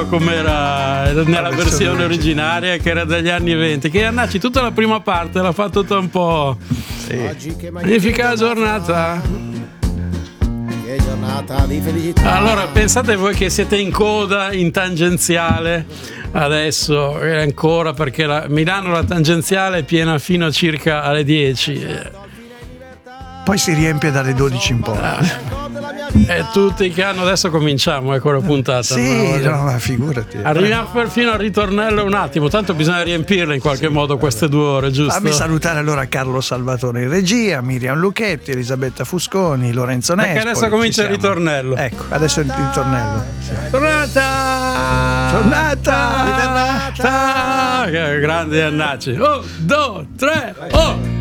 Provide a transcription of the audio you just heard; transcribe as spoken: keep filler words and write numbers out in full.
come era nella La versione originaria, che era degli anni venti, che Annacci tutta la prima parte l'ha fatto tutta un po'. Sì. Magnifica giornata. Che giornata di felicità. Allora pensate voi che siete in coda in tangenziale adesso, e ancora, perché la Milano la tangenziale è piena fino a circa alle dieci. Poi si riempie dalle dodici in poi. E tutti che hanno, adesso cominciamo, ecco la puntata. Sì, no? no, ma figurati. Arriviamo perfino al ritornello un attimo, tanto bisogna riempirle in qualche modo queste due ore, giusto? Fammi salutare allora Carlo Salvatore in regia, Miriam Lucchetti, Elisabetta Fusconi, Lorenzo Nespoli. Perché adesso comincia il Ci siamo. ritornello. Ecco, adesso è il ritornello. Tornata! Tornata! Tornata! Che grande Annacci. Oh, due, tre, oh!